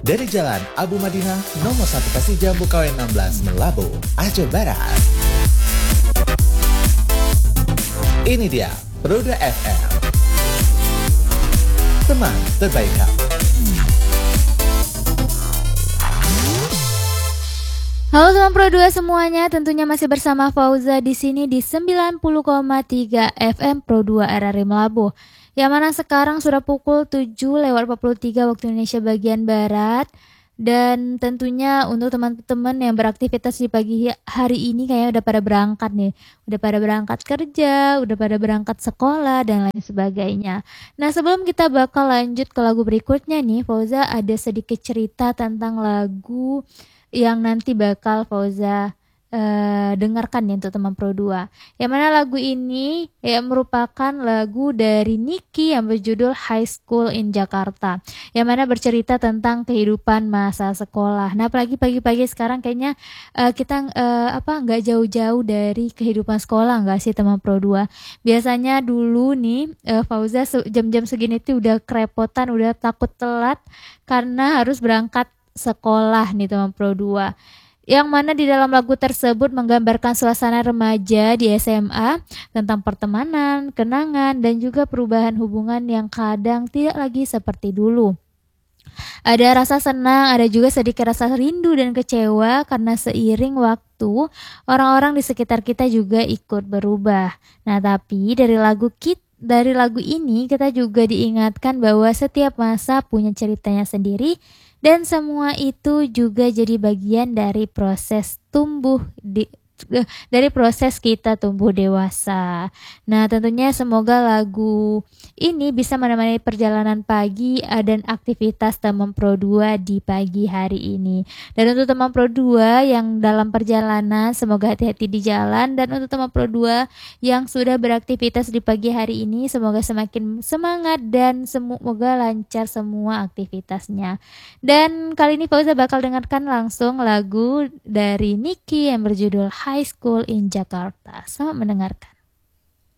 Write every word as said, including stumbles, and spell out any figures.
Dari Jalan Abu Madinah nomor satu Kasih Jambu Kawen enam belas Melabo, Aceh Barat. Ini dia Pro dua F M, teman terbaik kamu. Halo teman Pro dua semuanya, tentunya masih bersama Fauza di sini di sembilan puluh koma tiga F M Pro dua R R I Melabo. Yang mana sekarang sudah pukul tujuh lewat empat puluh tiga waktu Indonesia bagian Barat. Dan tentunya untuk teman-teman yang beraktivitas di pagi hari ini kayaknya udah pada berangkat nih. Udah pada berangkat kerja, udah pada berangkat sekolah dan lain sebagainya. Nah sebelum kita bakal lanjut ke lagu berikutnya nih, Fauza ada sedikit cerita tentang lagu yang nanti bakal Fauza uh, dengarkan ya untuk teman Pro dua. Yang mana lagu ini ya merupakan lagu dari Niki yang berjudul High School in Jakarta. Yang mana bercerita tentang kehidupan masa sekolah. Nah, apalagi pagi-pagi sekarang kayaknya uh, kita uh, apa nggak jauh-jauh dari kehidupan sekolah nggak sih teman Pro dua? Biasanya dulu nih uh, Fauza jam-jam segini tuh udah kerepotan, udah takut telat karena harus berangkat sekolah nih teman Pro dua. Yang mana di dalam lagu tersebut menggambarkan suasana remaja di S M A tentang pertemanan, kenangan, dan juga perubahan hubungan yang kadang tidak lagi seperti dulu. Ada rasa senang, ada juga sedikit rasa rindu dan kecewa karena seiring waktu orang-orang di sekitar kita juga ikut berubah. Nah, tapi dari lagu kita dari lagu ini kita juga diingatkan bahwa setiap masa punya ceritanya sendiri. Dan semua itu juga jadi bagian dari proses tumbuh di dari proses kita tumbuh dewasa. Nah, tentunya semoga lagu ini bisa menemani perjalanan pagi dan aktivitas teman Pro dua di pagi hari ini. Dan untuk teman Pro dua yang dalam perjalanan, semoga hati-hati di jalan. Dan untuk teman Pro dua yang sudah beraktivitas di pagi hari ini, semoga semakin semangat dan semoga lancar semua aktivitasnya. Dan kali ini Fauza bakal dengarkan langsung lagu dari Niki yang berjudul High School in Jakarta. Selamat mendengarkan.